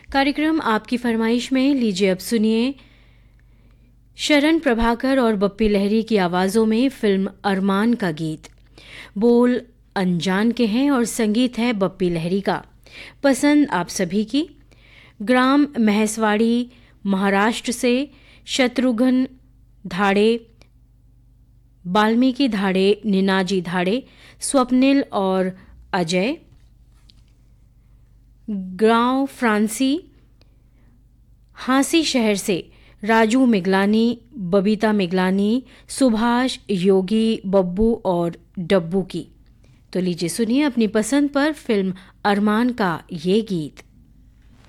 कार्यक्रम आपकी फरमाइश में लीजिए अब सुनिए शरण प्रभाकर और बप्पी लहरी की आवाज़ों में फिल्म अरमान का गीत। बोल अनजान के हैं और संगीत है बप्पी लहरी का। पसंद आप सभी की। ग्राम महसवाड़ी महाराष्ट्र से शत्रुघ्न धाड़े, वाल्मीकि धाड़े, निनाजी धाड़े, स्वप्निल और अजय। गांव फ्रांसी हांसी शहर से राजू मिगलानी, बबीता मिगलानी, सुभाष, योगी, बब्बू और डब्बू की। तो लीजिए सुनिए अपनी पसंद पर फिल्म अरमान का ये गीत।